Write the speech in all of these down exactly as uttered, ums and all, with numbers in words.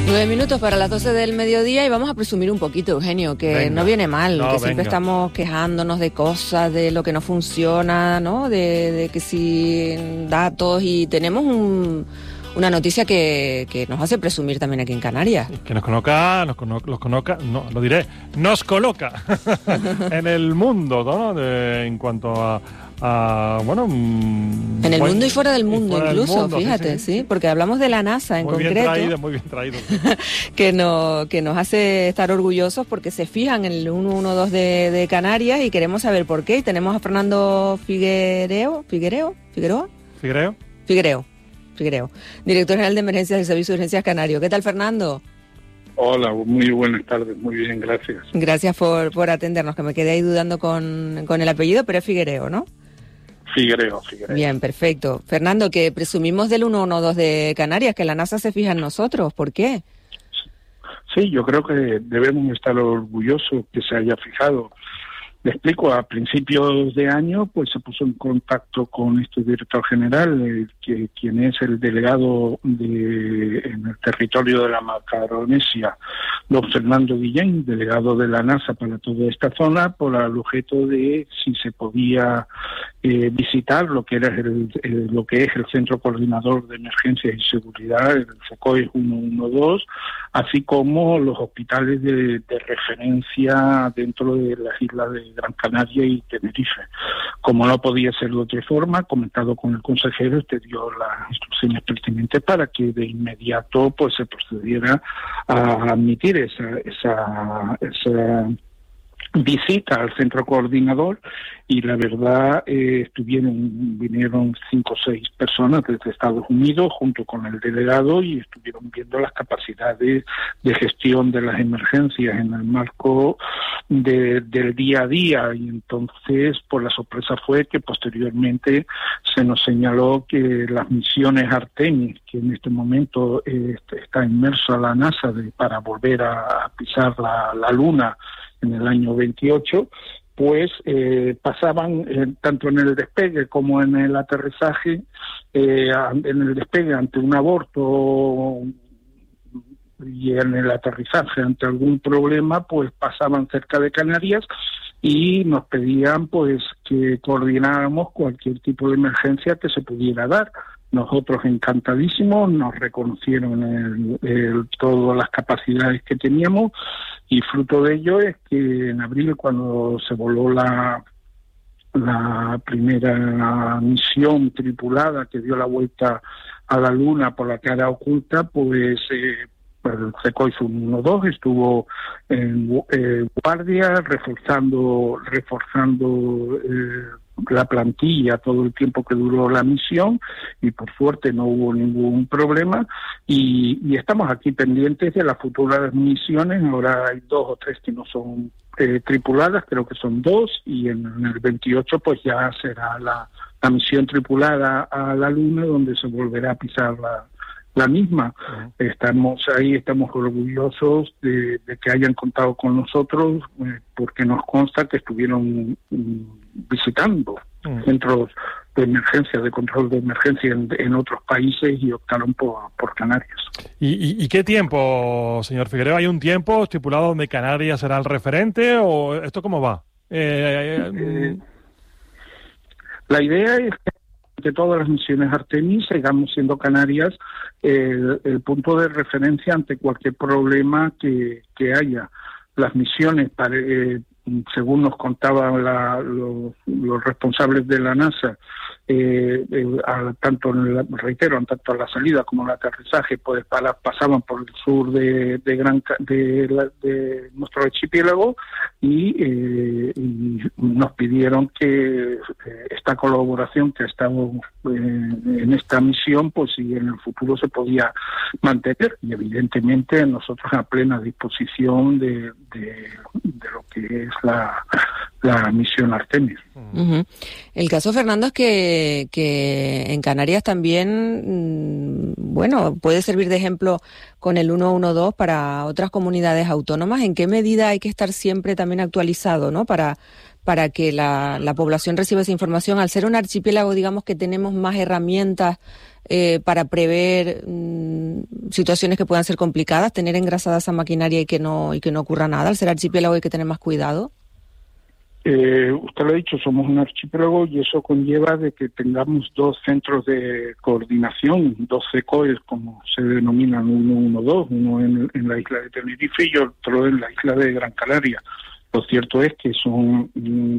Nueve minutos para las doce del mediodía y vamos a presumir un poquito, Eugenio, que venga. no viene mal, No, que siempre venga. estamos quejándonos de cosas, de lo que no funciona, ¿no? De, de que si datos, y tenemos un, una noticia que, que nos hace presumir también aquí en Canarias. Que nos coloca, nos cono, los coloca, no, lo diré, nos coloca en el mundo, ¿no? De, en cuanto a, a bueno... En el buen, mundo y fuera del mundo, fuera incluso, del mundo, fíjate, sí, sí, sí, porque hablamos de la NASA en muy concreto. Bien traído, muy bien traído. que, no, que nos hace estar orgullosos porque se fijan en el ciento doce de, de Canarias y queremos saber por qué. Y tenemos a Fernando Figuereo, Figuereo, Figueroa, ¿Figuereo? Figuereo, Figuereo, director general de emergencias del Servicio de Urgencias Canario. ¿Qué tal, Fernando? Hola, muy buenas tardes, muy bien, gracias. Gracias por, por atendernos, que me quedé ahí dudando con, con el apellido, pero es Figuereo, ¿no? Figuereo, Figuereo. Bien, perfecto. Fernando, que presumimos del ciento doce de Canarias, que la NASA se fija en nosotros. ¿Por qué? Sí, yo creo que debemos estar orgullosos que se haya fijado. Le explico, a principios de año pues se puso en contacto con este director general, eh, que, quien es el delegado de, en el territorio de la Macaronesia, don Fernando Guillén, delegado de la NASA para toda esta zona, por el objeto de si se podía eh, visitar lo que era el, el, lo que es el Centro Coordinador de Emergencias y Seguridad, el SECOE ciento doce, así como los hospitales de, de referencia dentro de las islas de Gran Canaria y Tenerife. Como no podía ser de otra forma, comentado con el consejero, este dio las instrucciones pertinentes para que de inmediato pues se procediera a admitir esa esa esa visita al centro coordinador, y la verdad eh, estuvieron vinieron cinco o seis personas desde Estados Unidos junto con el delegado y estuvieron viendo las capacidades de gestión de las emergencias en el marco de, del día a día. Y entonces pues la sorpresa fue que posteriormente se nos señaló que las misiones Artemis, que en este momento eh, está inmersa la NASA de, para volver a, a pisar la, la Luna en el año veintiocho, pues eh, pasaban eh, tanto en el despegue como en el aterrizaje, eh, en el despegue ante un aborto y en el aterrizaje ante algún problema, pues pasaban cerca de Canarias y nos pedían pues que coordináramos cualquier tipo de emergencia que se pudiera dar. Nosotros encantadísimos, nos reconocieron el, el, todas las capacidades que teníamos, y fruto de ello es que en abril, cuando se voló la, la primera misión tripulada que dio la vuelta a la Luna por la cara oculta, pues eh, el SECOE ciento doce estuvo en eh, guardia, reforzando, reforzando eh, la plantilla todo el tiempo que duró la misión, y por suerte no hubo ningún problema, y, y estamos aquí pendientes de las futuras misiones. Ahora hay dos o tres que no son eh, tripuladas, creo que son dos, y en, en el veintiocho pues ya será la, la misión tripulada a la Luna, donde se volverá a pisar la la misma. Uh-huh. Estamos ahí, estamos orgullosos de, de que hayan contado con nosotros, eh, porque nos consta que estuvieron mm, visitando uh-huh. centros de emergencia, de control de emergencia en, en otros países, y optaron por, por Canarias. ¿Y, y, ¿Y qué tiempo, señor Figuereo? ¿Hay un tiempo estipulado donde Canarias será el referente, o esto cómo va? Eh, eh, eh, la idea es que de todas las misiones Artemis sigamos siendo Canarias el, el punto de referencia ante cualquier problema que, que haya. Las misiones, para, eh, según nos contaban la, los, los responsables de la NASA, eh, eh, a, tanto en la, reitero, tanto a la salida como al aterrizaje, pues para, pasaban por el sur de, de, Gran, de, la, de nuestro archipiélago, y, eh, y nos pidieron que eh, esta colaboración que estamos eh, en esta misión, pues si en el futuro se podía mantener, y evidentemente nosotros a plena disposición de, de, de lo que es la, la misión Artemis. Uh-huh. El caso, Fernando, es que, que en Canarias también, bueno, puede servir de ejemplo con el ciento doce para otras comunidades autónomas. ¿En qué medida hay que estar siempre también actualizado, ¿no? Para, para que la, la población reciba esa información? Al ser un archipiélago, digamos que tenemos más herramientas eh, para prever mmm, situaciones que puedan ser complicadas, tener engrasada esa maquinaria y que no y que no ocurra nada? Al ser archipiélago hay que tener más cuidado. Eh, usted lo ha dicho, somos un archipiélago y eso conlleva de que tengamos dos centros de coordinación, dos C E C O E, como se denominan, uno, uno, dos, uno en, en la isla de Tenerife y otro en la isla de Gran Canaria. Lo cierto es que son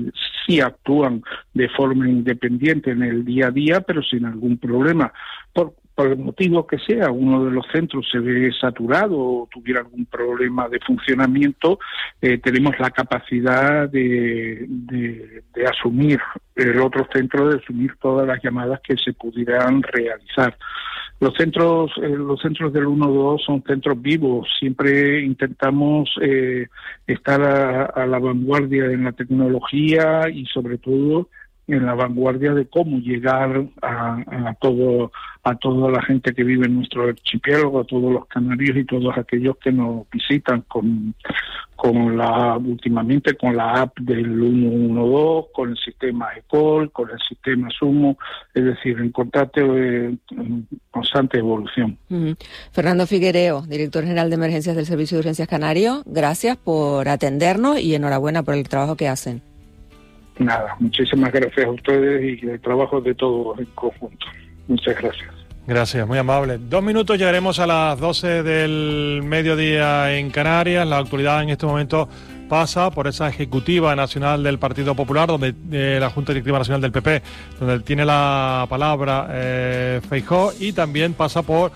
sí actúan de forma independiente en el día a día, pero sin algún problema. Por, por el motivo que sea, uno de los centros se ve saturado o tuviera algún problema de funcionamiento, eh, tenemos la capacidad de, de, de asumir, el otro centro de asumir todas las llamadas que se pudieran realizar. Los centros, eh, los centros del uno dos son centros vivos. Siempre intentamos eh, estar a, a la vanguardia en la tecnología y sobre todo en la vanguardia de cómo llegar a, a todo a toda la gente que vive en nuestro archipiélago, a todos los canarios y todos aquellos que nos visitan con con la últimamente con la app del uno uno dos, con el sistema E C O L, con el sistema Sumo, es decir, en constante, eh, en constante evolución. Uh-huh. Fernando Figuereo, director general de emergencias del Servicio de Urgencias Canario, gracias por atendernos y enhorabuena por el trabajo que hacen. Nada, muchísimas gracias a ustedes y el trabajo de todos en conjunto. Muchas gracias. Gracias, muy amable. Dos minutos, llegaremos a las doce del mediodía en Canarias. La actualidad en este momento pasa por esa Ejecutiva Nacional del Partido Popular, donde eh, la Junta Directiva Nacional del P P, donde tiene la palabra eh, Feijóo, y también pasa por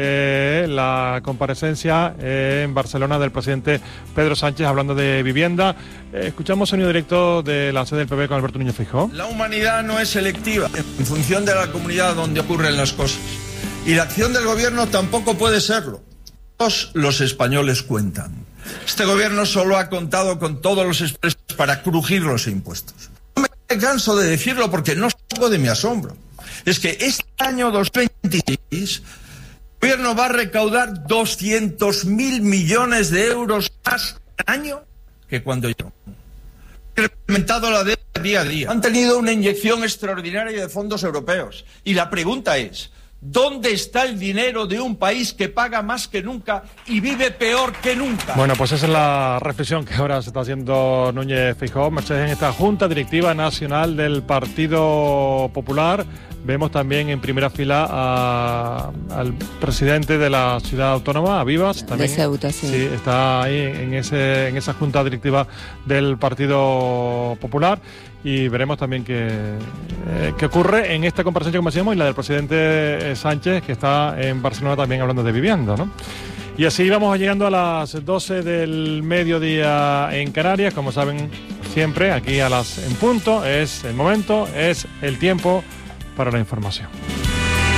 Eh, la comparecencia eh, en Barcelona del presidente Pedro Sánchez hablando de vivienda. Eh, escuchamos sonido directo de la sede del P P con Alberto Núñez Feijóo. La humanidad no es selectiva en función de la comunidad donde ocurren las cosas. Y la acción del gobierno tampoco puede serlo. Todos los españoles cuentan. Este gobierno solo ha contado con todos los expresos para crujir los impuestos. No me canso de decirlo porque no salgo de mi asombro. Es que este año dos mil veintiséis el gobierno va a recaudar doscientos mil millones de euros más al año que cuando yo. Han incrementado la deuda día a día. Han tenido una inyección extraordinaria de fondos europeos. Y la pregunta es, ¿dónde está el dinero de un país que paga más que nunca y vive peor que nunca? Bueno, pues esa es la reflexión que ahora se está haciendo Núñez Feijóo, Mercedes, en esta Junta Directiva Nacional del Partido Popular. Vemos también en primera fila a, al presidente de la ciudad autónoma, a Vivas. También, de Ceuta, sí. Sí, está ahí en, ese, en esa Junta Directiva del Partido Popular. Y veremos también qué, eh, qué ocurre en esta comparecencia, como decíamos, y la del presidente Sánchez, que está en Barcelona también hablando de vivienda, ¿no? Y así vamos llegando a las doce del mediodía en Canarias. Como saben, siempre aquí a las en punto es el momento, es el tiempo para la información.